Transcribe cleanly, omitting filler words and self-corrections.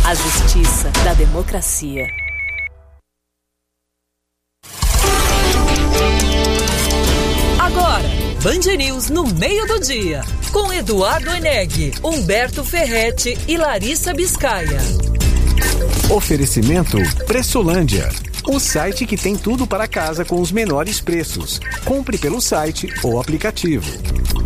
A justiça da democracia. Agora, Band News no meio do dia, com Eduardo Eneghi, Humberto Ferretti e Larissa Biscaia. Oferecimento Pressolândia, o site que tem tudo para casa com os menores preços. Compre pelo site ou aplicativo.